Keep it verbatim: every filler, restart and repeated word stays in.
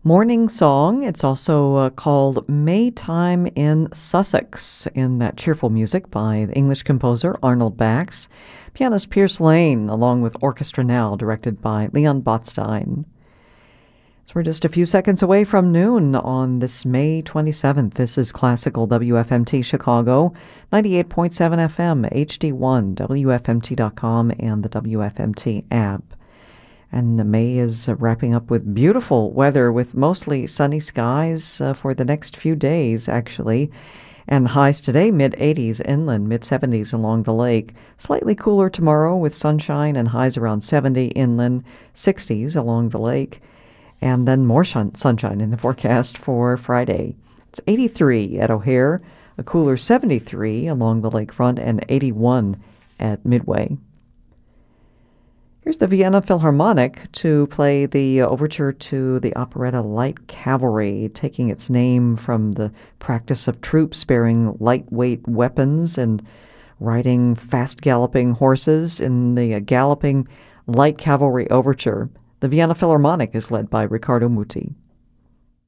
Morning Song. It's also uh, called Maytime in Sussex, in that cheerful music by the English composer Arnold Bax. Pianist Pierce Lane, along with Orchestra Now, directed by Leon Botstein. So we're just a few seconds away from noon on this May twenty-seventh. This is Classical W F M T Chicago, ninety-eight point seven F M, H D one, W F M T dot com, and the W F M T app. And May is uh, wrapping up with beautiful weather with mostly sunny skies uh, for the next few days, actually. And highs today, mid eighties inland, mid seventies along the lake. Slightly cooler tomorrow with sunshine and highs around seventy inland, sixties along the lake. And then more shun- sunshine in the forecast for Friday. It's eighty-three at O'Hare, a cooler seventy-three along the lakefront, and eighty-one at Midway. Here's the Vienna Philharmonic to play the overture to the operetta Light Cavalry, taking its name from the practice of troops bearing lightweight weapons and riding fast-galloping horses in the galloping Light Cavalry overture. The Vienna Philharmonic is led by Riccardo Muti.